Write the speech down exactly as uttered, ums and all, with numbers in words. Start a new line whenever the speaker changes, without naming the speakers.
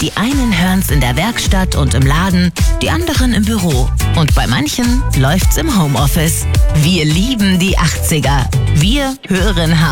Die einen hören's in der Werkstatt und im Laden, die anderen im Büro. Und bei manchen läuft's im Homeoffice. Wir lieben die achtziger. Wir hören H